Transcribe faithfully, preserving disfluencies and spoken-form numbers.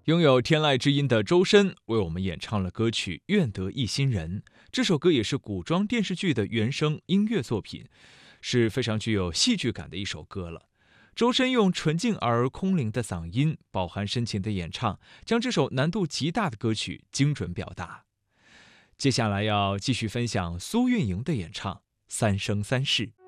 拥有天籁之音的周深为我们演唱了歌曲《愿得一心人》。这首歌也是古装电视剧的原声音乐作品，是非常具有戏剧感的一首歌了。周深用纯净而空灵的嗓音，饱含深情的演唱，将这首难度极大的歌曲精准表达。接下来要继续分享苏运莹的演唱《三生三世》。